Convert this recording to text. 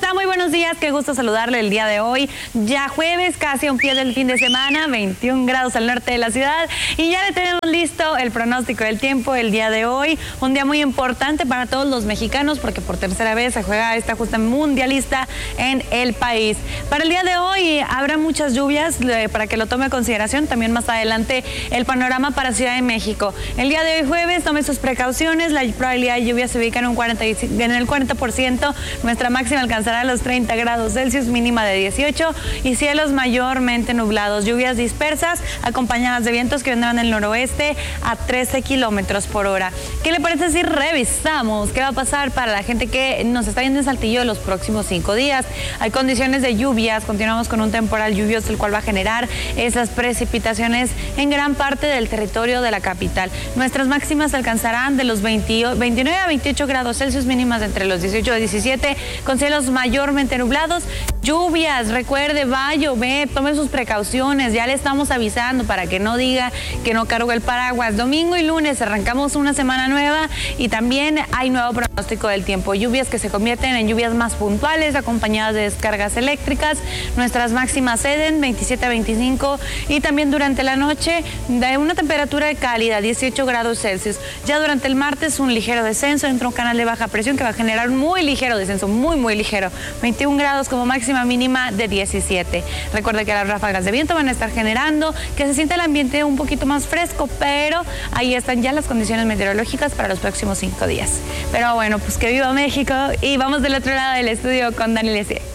está? Muy buenos días, qué gusto saludarle el día de hoy. Ya jueves, casi a un pie del fin de semana, 21 grados al norte de la ciudad y ya le tenemos listo el pronóstico del tiempo el día de hoy. Un día muy importante para todos los mexicanos porque por tercera vez se juega esta justa mundialista en el país. Para el día de hoy habrá muchas lluvias para que lo tome a consideración. También más adelante el panorama para Ciudad de México. El día de hoy jueves, tome sus precauciones. La probabilidad de lluvia se ubica en el 40%. Nuestra máxima alcanzará los 30 grados Celsius, mínima de 18 y cielos mayormente nublados. Lluvias dispersas acompañadas de vientos que vendrán del noroeste a 13 kilómetros por hora. ¿Qué le parece si revisamos qué va a pasar para la gente que nos está viendo en Saltillo los próximos 5 días? Hay condiciones de lluvias. Continuamos con un temporal lluvioso, el cual va a generar esas precipitaciones en gran parte del territorio de la capital. Nuestras máximas alcanzarán de los 29 a 28 grados Celsius, mínimas entre los 18 y 17, con cielos mayormente nublados. Lluvias, recuerde, va a llover, tome sus precauciones, ya le estamos avisando para que no diga que no cargó el paraguas. Domingo y lunes arrancamos una semana nueva y también hay nuevo pronóstico del tiempo. Lluvias que se convierten en lluvias más puntuales, acompañadas de descargas eléctricas. Nuestras máximas ceden 27 a 25 y también durante la noche de una temperatura cálida, 18 grados Celsius. Ya durante el martes un ligero descenso, entra un canal de baja presión que va a generar un muy ligero descenso, muy ligero, 21 grados como máxima, mínima de 17. Recuerde que las ráfagas de viento van a estar generando que se siente el ambiente un poquito más fresco, pero ahí están ya las condiciones meteorológicas para los próximos 5 días. Pero bueno, pues que viva México y vamos del otro lado del estudio con Dani Lesier.